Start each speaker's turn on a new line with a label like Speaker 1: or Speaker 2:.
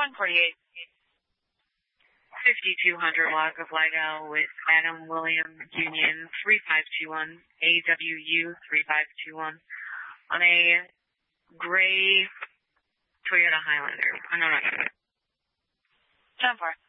Speaker 1: 148. 5200 log of LIGO with Adam William Union 3521, AWU 3521, on a gray Toyota Highlander. I'm not sure. 10-4.